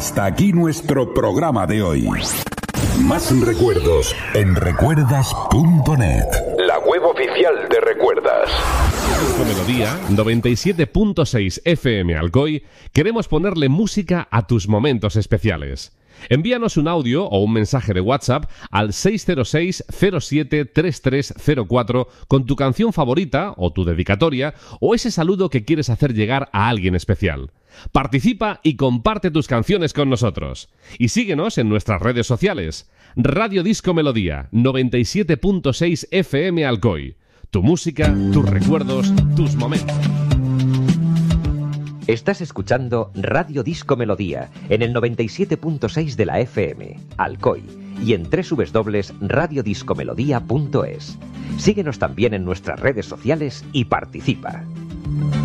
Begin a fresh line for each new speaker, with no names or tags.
Hasta aquí nuestro programa de hoy. Más recuerdos en recuerdas.net, la web oficial de Recuerdas.
Con Melodía 97.6 FM Alcoy queremos ponerle música a tus momentos especiales. Envíanos un audio o un mensaje de WhatsApp al 606 07 3304 con tu canción favorita o tu dedicatoria o ese saludo que quieres hacer llegar a alguien especial. Participa y comparte tus canciones con nosotros. Y síguenos en nuestras redes sociales. Radio Disco Melodía 97.6 FM Alcoy. Tu música, tus recuerdos, tus momentos.
Estás escuchando Radio Disco Melodía en el 97.6 de la FM, Alcoy, y en www.radiodiscomelodía.es. Síguenos también en nuestras redes sociales y participa.